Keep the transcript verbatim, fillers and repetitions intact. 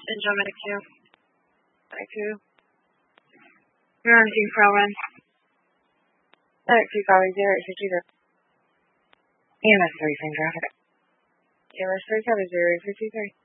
Angel Medic two. Medic two. You're on two for L one. Medic two calling zero eight fifty zero. E M S three, same traffic. Taylor three, cover zero eight fifty three.